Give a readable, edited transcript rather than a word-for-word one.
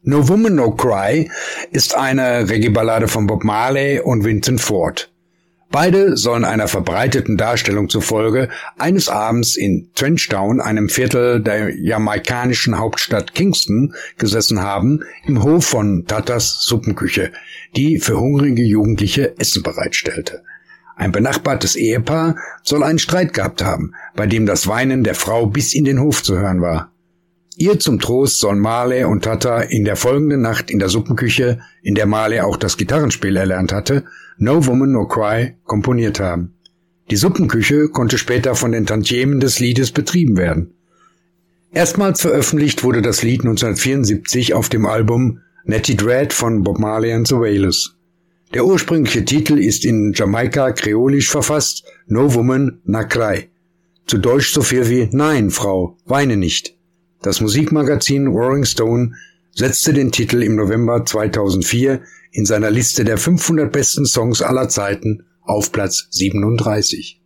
No Woman No Cry ist eine Reggae-Ballade von Bob Marley und Vincent Ford. Beide sollen einer verbreiteten Darstellung zufolge eines Abends in Trenchtown, einem Viertel der jamaikanischen Hauptstadt Kingston, gesessen haben, im Hof von Tatas Suppenküche, die für hungrige Jugendliche Essen bereitstellte. Ein benachbartes Ehepaar soll einen Streit gehabt haben, bei dem das Weinen der Frau bis in den Hof zu hören war. Ihr zum Trost sollen Marley und Tata in der folgenden Nacht in der Suppenküche, in der Marley auch das Gitarrenspiel erlernt hatte, No Woman No Cry komponiert haben. Die Suppenküche konnte später von den Tantiemen des Liedes betrieben werden. Erstmals veröffentlicht wurde das Lied 1974 auf dem Album Natty Dread von Bob Marley and the Wailers. Der ursprüngliche Titel ist in Jamaika-Kreolisch verfasst, No Woman Na Cry. Zu Deutsch so viel wie Nein, Frau, weine nicht. Das Musikmagazin Rolling Stone setzte den Titel im November 2004 in seiner Liste der 500 besten Songs aller Zeiten auf Platz 37.